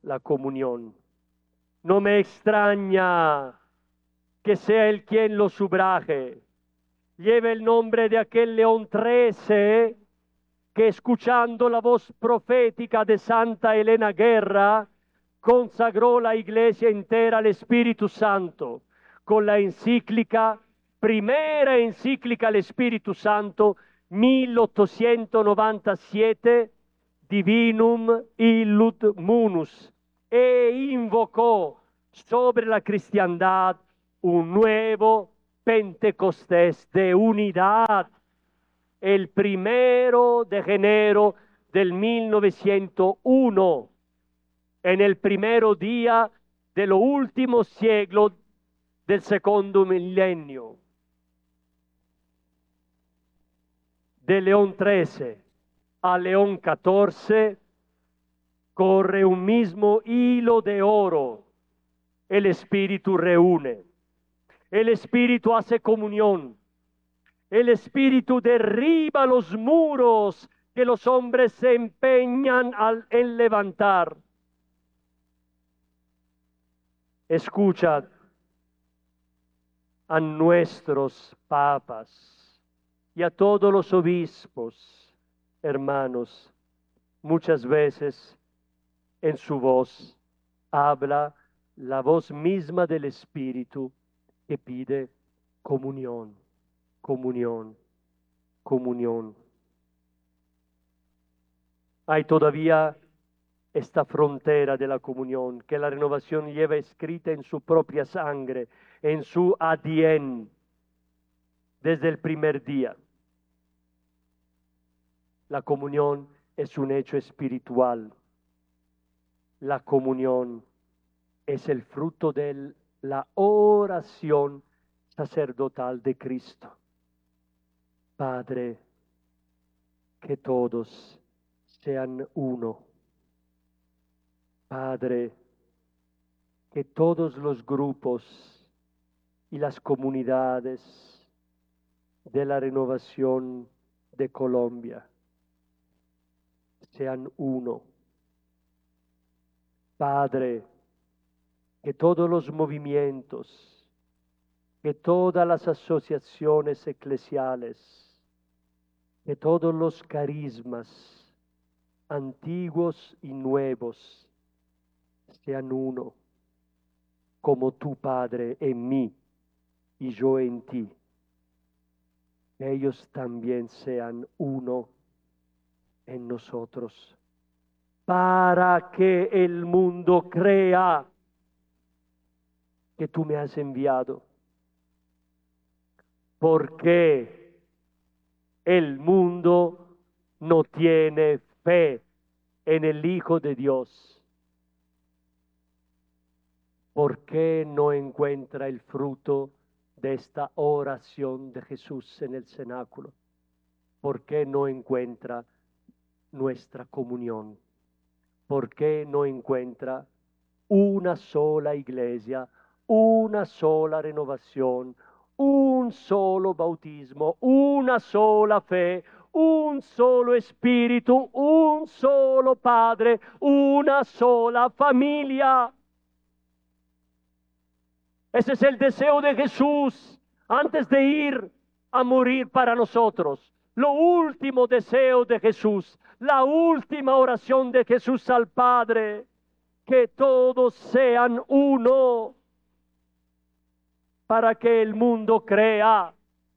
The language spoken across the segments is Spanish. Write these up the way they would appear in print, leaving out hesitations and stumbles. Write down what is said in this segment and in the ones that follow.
la comunión. No me extraña que sea él quien lo subraje. Lleva el nombre de aquel León XIII que, escuchando la voz profética de Santa Elena Guerra, consagró la Iglesia entera al Espíritu Santo con la encíclica, primera encíclica al Espíritu Santo, 1897, Divinum Illud Munus, e invocó sobre la cristiandad un nuevo Pentecostés de unidad, el 1 de enero del 1901, en el primero día de lo último siglo del segundo milenio. De León XIII a León XIV corre un mismo hilo de oro. El Espíritu reúne, el Espíritu hace comunión, el Espíritu derriba los muros que los hombres se empeñan en levantar. Escuchad a nuestros papas y a todos los obispos, hermanos. Muchas veces en su voz habla la voz misma del Espíritu que pide comunión, comunión, comunión. Hay todavía esta frontera de la comunión que la renovación lleva escrita en su propia sangre, en su ADN, desde el primer día. La comunión es un hecho espiritual. La comunión es el fruto de la oración sacerdotal de Cristo. Padre, que todos sean uno. Padre, que todos los grupos y las comunidades de la renovación de Colombia sean uno. Padre, que todos los movimientos, que todas las asociaciones eclesiales, que todos los carismas, antiguos y nuevos, sean uno, como tu Padre en mí y yo en ti. Que ellos también sean uno en nosotros, para que el mundo crea que tú me has enviado. Porque el mundo no tiene fe en el Hijo de Dios. ¿Por qué no encuentra el fruto de esta oración de Jesús en el cenáculo? ¿Por qué no encuentra nuestra comunión? ¿Por qué no encuentra una sola iglesia, una sola renovación, un solo bautismo, una sola fe, un solo espíritu, un solo Padre, una sola familia? Ese es el deseo de Jesús antes de ir a morir para nosotros. Lo último deseo de Jesús, la última oración de Jesús al Padre, que todos sean uno, para que el mundo crea.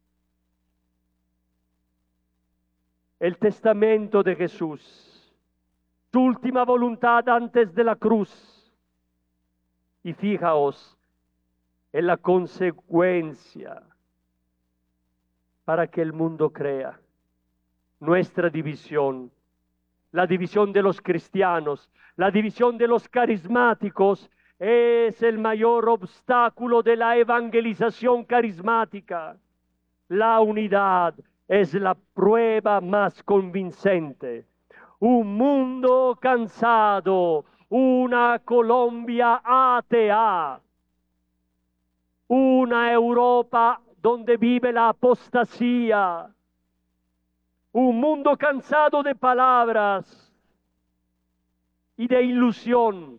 El testamento de Jesús, su última voluntad antes de la cruz. Y fijaos en la consecuencia para que el mundo crea. Nuestra división, la división de los cristianos, la división de los carismáticos, es el mayor obstáculo de la evangelización carismática. La unidad es la prueba más convincente. Un mundo cansado, una Colombia atea, una Europa donde vive la apostasía, un mundo cansado de palabras y de ilusión,